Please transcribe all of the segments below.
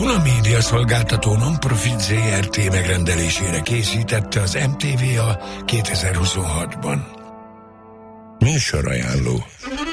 Duna Média szolgáltató non-profit ZRT megrendelésére készítette az MTVA 2026-ban. Műsorajánló.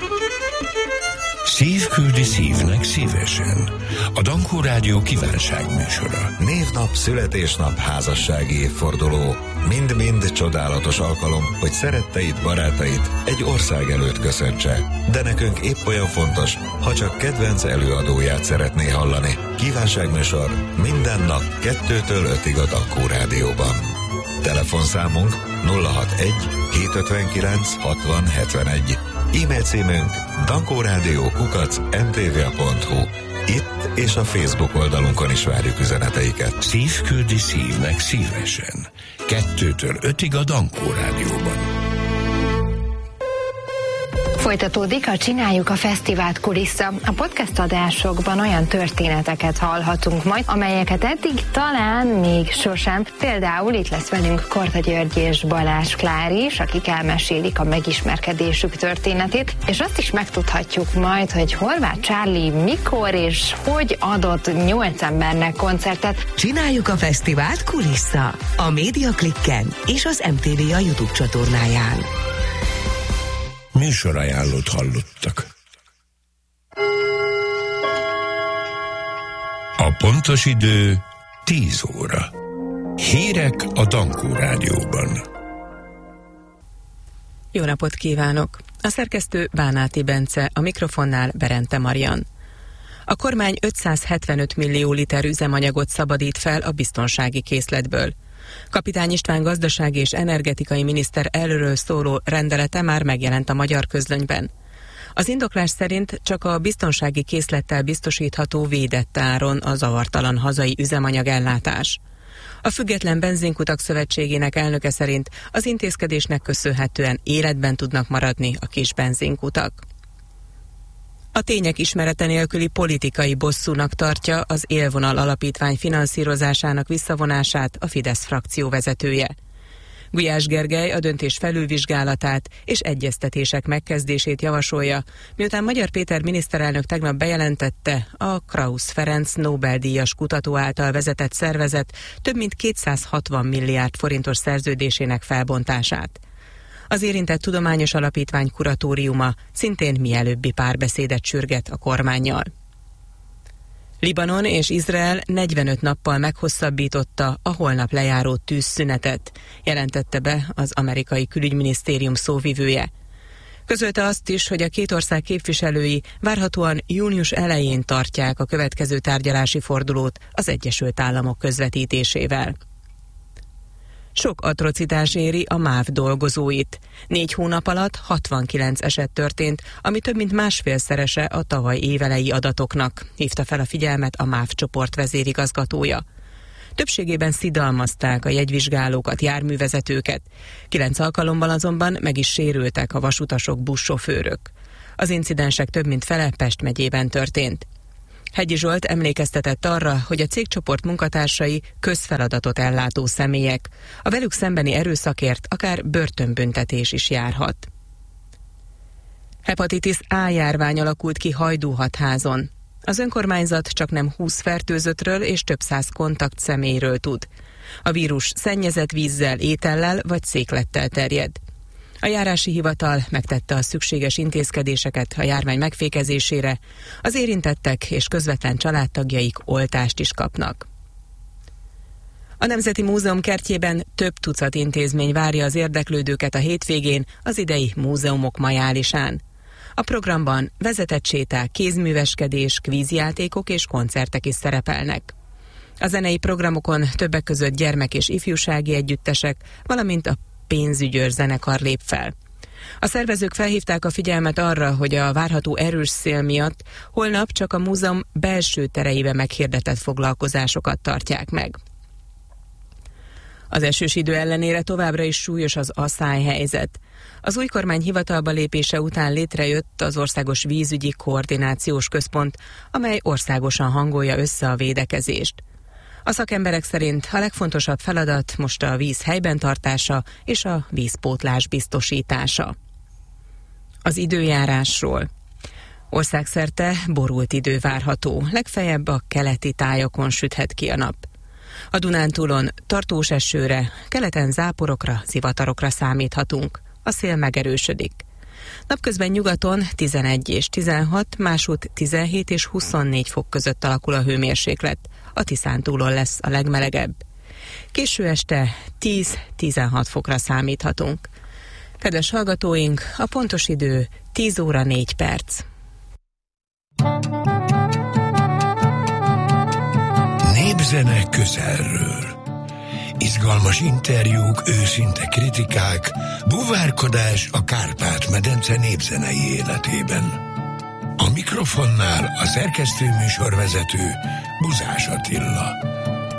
Szív küldi szívnek szívesen. A Dankó Rádió kívánságműsora. Névnap, születésnap, házassági évforduló. Mind-mind csodálatos alkalom, hogy szeretteid, barátait egy ország előtt köszöntse. De nekünk épp olyan fontos, ha csak kedvenc előadóját szeretné hallani. Kívánságműsor minden nap 2-től 5-ig a Dankó Rádióban. Telefonszámunk 061 759 60 71. E-mail címünk dankórádió@mtva.hu. Itt és a Facebook oldalunkon is várjuk üzeneteiket. Szív küldi szívnek szívesen. 2-től 5-ig a Dankó Rádióban. Folytatódik a Csináljuk a Fesztivált kulissza. A podcast adásokban olyan történeteket hallhatunk majd, amelyeket eddig talán még sosem. Például itt lesz velünk Korda György és Balázs Klár is, akik elmesélik a megismerkedésük történetét, és azt is megtudhatjuk majd, hogy Horváth Charlie mikor és hogy adott 8 embernek koncertet. Csináljuk a Fesztivált kulissza a Média Klikken és az MTV a YouTube csatornáján. Műsorajánlót hallottak. A pontos idő 10 óra. Hírek a Dankó Rádióban. Jó napot kívánok! A szerkesztő Bánáti Bence, a mikrofonnál Berente Marian. A kormány 575 millió liter üzemanyagot szabadít fel a biztonsági készletből. Kapitány István gazdasági és energetikai miniszter erről szóló rendelete már megjelent a magyar közlönyben. Az indoklás szerint csak a biztonsági készlettel biztosítható védett áron a zavartalan hazai üzemanyagellátás. A Független Benzinkutak Szövetségének elnöke szerint az intézkedésnek köszönhetően életben tudnak maradni a kis benzinkutak. A tények ismerete nélküli politikai bosszúnak tartja az Élvonal Alapítvány finanszírozásának visszavonását a Fidesz frakció vezetője. Gulyás Gergely a döntés felülvizsgálatát és egyeztetések megkezdését javasolja, miután Magyar Péter miniszterelnök tegnap bejelentette, a Krausz Ferenc Nobel-díjas kutató által vezetett szervezet több mint 260 milliárd forintos szerződésének felbontását. Az érintett tudományos alapítvány kuratóriuma szintén mielőbbi párbeszédet sürget a kormánnyal. Libanon és Izrael 45 nappal meghosszabbította a holnap lejáró tűzszünetet, jelentette be az amerikai külügyminisztérium szóvivője. Közölte azt is, hogy a két ország képviselői várhatóan június elején tartják a következő tárgyalási fordulót az Egyesült Államok közvetítésével. Sok atrocitás éri a MÁV dolgozóit. 4 hónap alatt 69 eset történt, ami több mint másfélszerese a tavaly évelei adatoknak, hívta fel a figyelmet a MÁV csoport vezérigazgatója. Többségében szidalmazták a jegyvizsgálókat, járművezetőket. 9 alkalommal azonban meg is sérültek a vasutasok, buszsofőrök. Az incidensek több mint fele Pest megyében történt. Hegyi Zsolt emlékeztetett arra, hogy a cégcsoport munkatársai közfeladatot ellátó személyek. A velük szembeni erőszakért akár börtönbüntetés is járhat. Hepatitis A járvány alakult ki Hajdúhatházon. Az önkormányzat csaknem 20 fertőzöttről és több 100 kontaktszemélyről tud. A vírus szennyezett vízzel, étellel vagy széklettel terjed. A járási hivatal megtette a szükséges intézkedéseket a járvány megfékezésére, az érintettek és közvetlen családtagjaik oltást is kapnak. A Nemzeti Múzeum kertjében több tucat intézmény várja az érdeklődőket a hétvégén az idei Múzeumok Majálisán. A programban vezetett séták, kézműveskedés, kvízjátékok és koncertek is szerepelnek. A zenei programokon többek között gyermek- és ifjúsági együttesek, valamint a pénzügyőr zenekar lép fel. A szervezők felhívták a figyelmet arra, hogy a várható erős szél miatt holnap csak a múzeum belső tereibe meghirdetett foglalkozásokat tartják meg. Az esős idő ellenére továbbra is súlyos az aszályhelyzet. Az új kormány hivatalba lépése után létrejött az Országos Vízügyi Koordinációs Központ, amely országosan hangolja össze a védekezést. A szakemberek szerint a legfontosabb feladat most a víz helyben tartása és a vízpótlás biztosítása. Az időjárásról. Országszerte borult idő várható, legfeljebb a keleti tájakon süthet ki a nap. A Dunántúlon tartós esőre, keleten záporokra, zivatarokra számíthatunk. A szél megerősödik. Napközben nyugaton 11 és 16, másút 17 és 24 fok között alakul a hőmérséklet. A Tiszántúlon lesz a legmelegebb. Késő este 10-16 fokra számíthatunk. Kedves hallgatóink, a pontos idő 10 óra 4 perc. Népzene közelről. Izgalmas interjúk, őszinte kritikák, buvárkodás a Kárpát-medence népzenei életében. A mikrofonnál a szerkesztő műsorvezető Buzás Attila.